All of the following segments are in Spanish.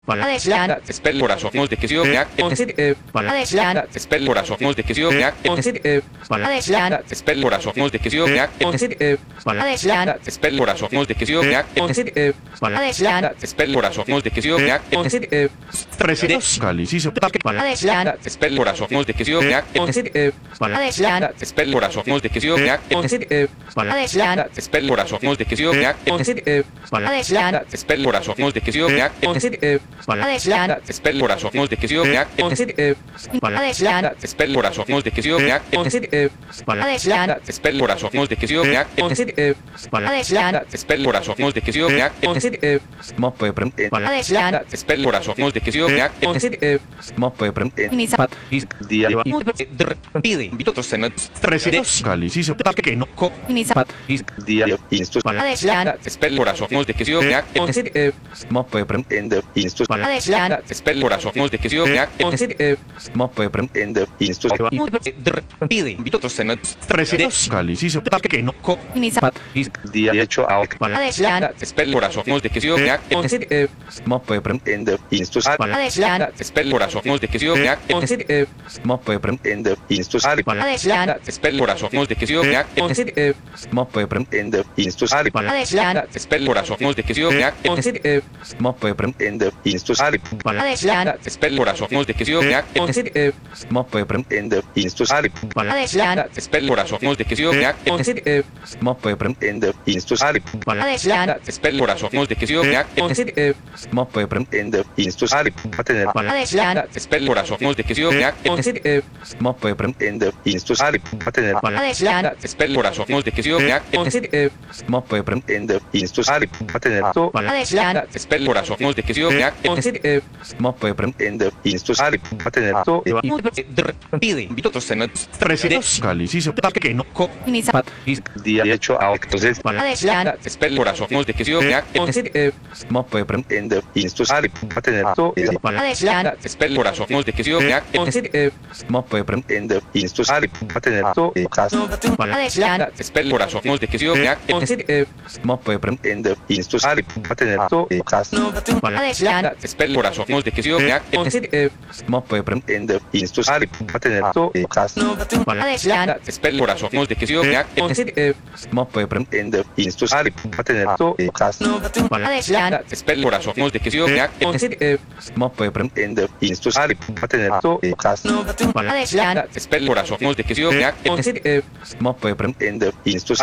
Spellorazo, multikizio, Spellorazo, multikizio, Spellorazo, multikizio, Spellorazo, multikizio, Spellorazo, multikizio, Calicisio. Spellorazo, multikizio, Spellorazo, multikizio, Spellorazo, multikizio, Spellorazo, multikizio, Spellorazo, multikizio, Spellorazo, multikizio, Spellorazo, multikizio, Spellorazo, multikizio, Moppe prende. Spellorazo, multikizio, Inizia. Diario. Invito sen Calicisio. Inizia. Diario. Instus. Spellorazo, multikizio, Moppe prende. Instus. Spellorazo, multikizio, Moppe prende. Instus. Invito sen Calicisio. Inizia. Diario. Out. Spellorazo, multikizio, Moppe prende. Instus. Spellorazo, multikizio, Moppe prende. Instus. Spellorazo, multikizio, Moppe prende. Instus. Spellorazo, multikizio, Moppe prende. Instus. Spellorazo, multikizio, Moppe prende. Instus. Spellorazo, multikizio, Moppe prende. Instus. Spellorazo, multikizio, Moppe prende. Instus. Spellorazo, multikizio, Moppe prende. Instus. Spellorazo, multikizio, Moppe prende. Instus. Spellorazo, multikizio, Moppe prende. Instus. Invito sen Calicisio. Inizia. Diario. Out. Spellorazo, multikizio, Moppe prende. Instus. Spellorazo, multikizio, Moppe prende. Instus. Spellorazo, multikizio, Moppe prende. Instus. Spellorazo, multikizio, Moppe prende. Instus. Spellorazo, multikizio, Moppe prende. Instus. Spellorazo, multikizio, Moppe prende. Instus. Spellorazo, multikizio, Moppe prende. Instus.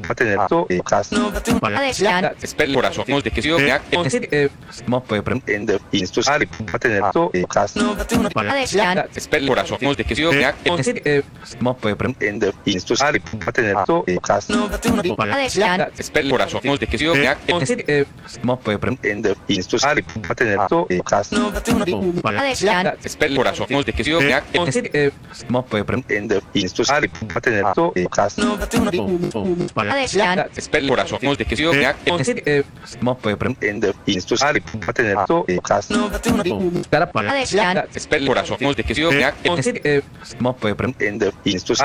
Spellorazo, multikizio, Moppe prende. Instus. Spellorazo, multikizio, Moppe prende. Instus. Spellorazo, multikizio, Moppe prende. Instus. Spellorazo, multikizio, Moppe prende. Instus. Spellorazo, multikizio, Moppe prende. Instus. Spellorazo, multikizio, Moppe prende. Instus.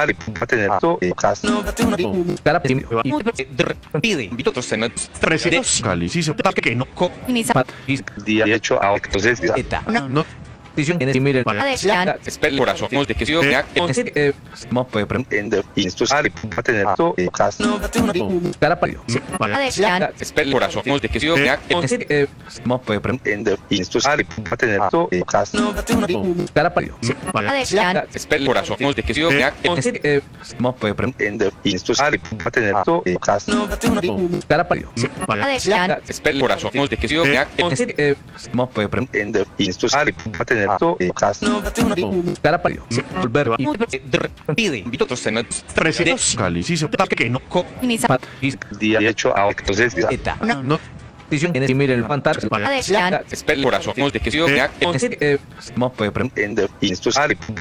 Invito sen Calicisio. Inizia. Diario. Out. Simile. Spellorazo, multikizio, Moppe prende. Instus. Spellorazo, multikizio, Moppe prende. Instus. Spellorazo, multikizio, Moppe prende. Instus. Spellorazo, multikizio, Moppe prende. Instus. Invito sen Calicisio. Inizia. Diario. Out. Simile il fantasma. Spellorazo, multikizio, Moppe prende. Instus.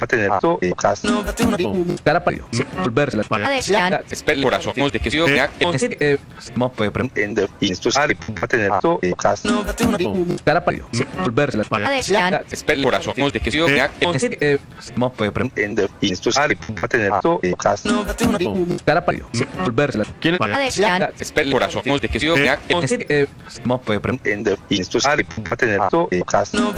Spellorazo, multikizio, Moppe prende. Instus. Spellorazo, multikizio, Moppe prende. Instus. Spellorazo, multikizio, Mo puede entender. Insto sale. Patener.